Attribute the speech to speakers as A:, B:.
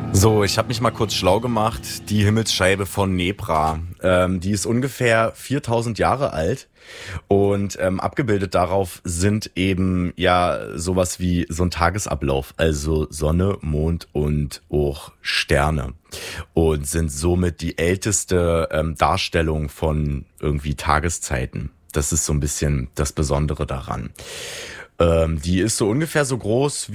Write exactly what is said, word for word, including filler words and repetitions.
A: So, ich habe mich mal kurz schlau gemacht. Die Himmelsscheibe von Nebra, ähm, die ist ungefähr viertausend Jahre alt und ähm, abgebildet darauf sind eben ja sowas wie so ein Tagesablauf, also Sonne, Mond und auch Sterne und sind somit die älteste ähm, Darstellung von irgendwie Tageszeiten. Das ist so ein bisschen das Besondere daran. Ähm, die ist so ungefähr so groß